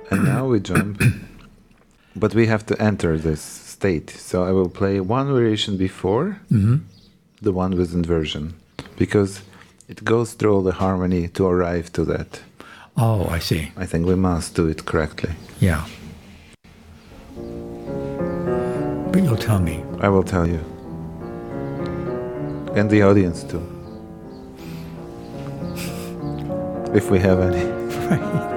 And now we jump. But we have to enter this state. So I will play one variation before the one with inversion, because it goes through all the harmony to arrive to that. Oh, I see. I think we must do it correctly. Yeah. But you'll tell me. I will tell you. And the audience too. If we have any. Right.